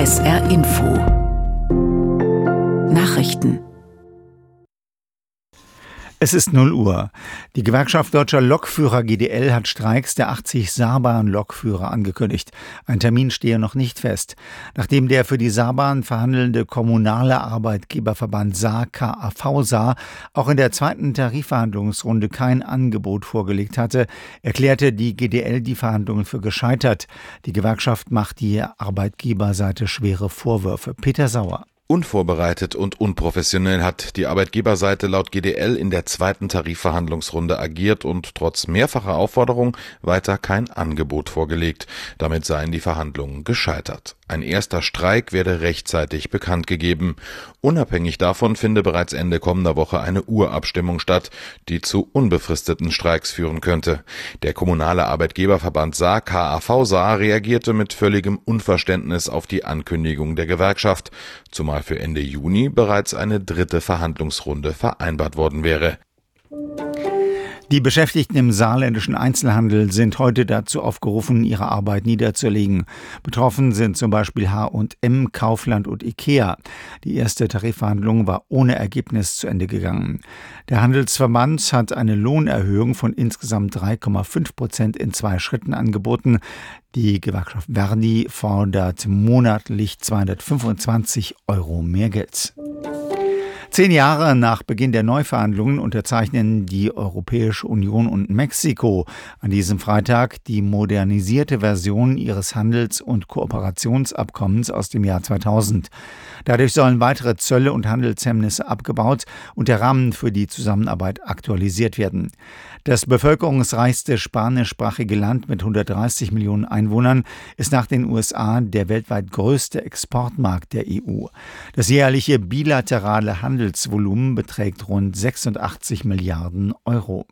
SR Info Nachrichten. Es ist 0 Uhr. Die Gewerkschaft Deutscher Lokführer GDL hat Streiks der 80 Saarbahn-Lokführer angekündigt. Ein Termin stehe noch nicht fest. Nachdem der für die Saarbahn verhandelnde kommunale Arbeitgeberverband Saar KAV Saar auch in der zweiten Tarifverhandlungsrunde kein Angebot vorgelegt hatte, erklärte die GDL die Verhandlungen für gescheitert. Die Gewerkschaft macht die Arbeitgeberseite schwere Vorwürfe. Peter Sauer. Unvorbereitet und unprofessionell hat die Arbeitgeberseite laut GDL in der zweiten Tarifverhandlungsrunde agiert und trotz mehrfacher Aufforderung weiter kein Angebot vorgelegt. Damit seien die Verhandlungen gescheitert. Ein erster Streik werde rechtzeitig bekannt gegeben. Unabhängig davon finde bereits Ende kommender Woche eine Urabstimmung statt, die zu unbefristeten Streiks führen könnte. Der kommunale Arbeitgeberverband Saar KAV Saar reagierte mit völligem Unverständnis auf die Ankündigung der Gewerkschaft, zumal für Ende Juni bereits eine dritte Verhandlungsrunde vereinbart worden wäre. Die Beschäftigten im saarländischen Einzelhandel sind heute dazu aufgerufen, ihre Arbeit niederzulegen. Betroffen sind zum Beispiel H&M, Kaufland und Ikea. Die erste Tarifverhandlung war ohne Ergebnis zu Ende gegangen. Der Handelsverband hat eine Lohnerhöhung von insgesamt 3,5% in 2 Schritten angeboten. Die Gewerkschaft Verdi fordert monatlich 225 € mehr Geld. 10 Jahre nach Beginn der Neuverhandlungen unterzeichnen die Europäische Union und Mexiko an diesem Freitag die modernisierte Version ihres Handels- und Kooperationsabkommens aus dem Jahr 2000. Dadurch sollen weitere Zölle und Handelshemmnisse abgebaut und der Rahmen für die Zusammenarbeit aktualisiert werden. Das bevölkerungsreichste spanischsprachige Land mit 130 Millionen Einwohnern ist nach den USA der weltweit größte Exportmarkt der EU. Das jährliche bilaterale Handelsvolumen beträgt rund 86 Milliarden €.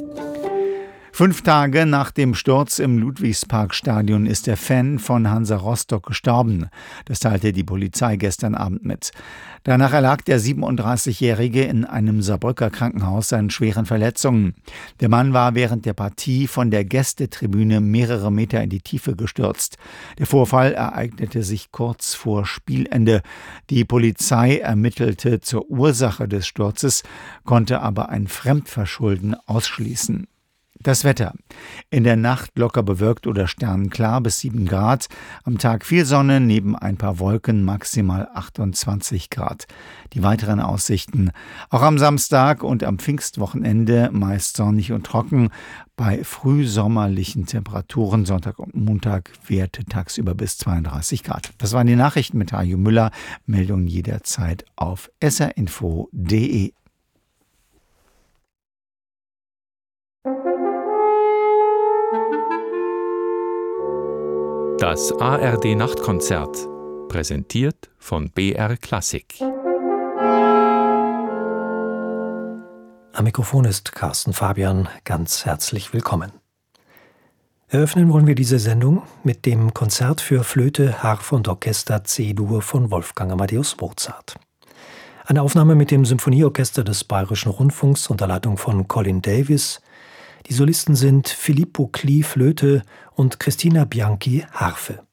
5 Tage nach dem Sturz im Ludwigsparkstadion ist der Fan von Hansa Rostock gestorben. Das teilte die Polizei gestern Abend mit. Danach erlag der 37-Jährige in einem Saarbrücker Krankenhaus seinen schweren Verletzungen. Der Mann war während der Partie von der Gästetribüne mehrere Meter in die Tiefe gestürzt. Der Vorfall ereignete sich kurz vor Spielende. Die Polizei ermittelte zur Ursache des Sturzes, konnte aber ein Fremdverschulden ausschließen. Das Wetter. In der Nacht locker bewölkt oder sternenklar bis 7 Grad. Am Tag viel Sonne, neben ein paar Wolken maximal 28 Grad. Die weiteren Aussichten. Auch am Samstag und am Pfingstwochenende meist sonnig und trocken. Bei frühsommerlichen Temperaturen Sonntag und Montag Werte tagsüber bis 32 Grad. Das waren die Nachrichten mit Hajo Müller. Meldungen jederzeit auf srinfo.de. Das ARD-Nachtkonzert, präsentiert von BR Klassik. Am Mikrofon ist Carsten Fabian, ganz herzlich willkommen. Eröffnen wollen wir diese Sendung mit dem Konzert für Flöte, Harfe und Orchester C-Dur von Wolfgang Amadeus Mozart. Eine Aufnahme mit dem Symphonieorchester des Bayerischen Rundfunks unter Leitung von Colin Davis. Die Solisten sind Filippo Klee Flöte und Christina Bianchi Harfe.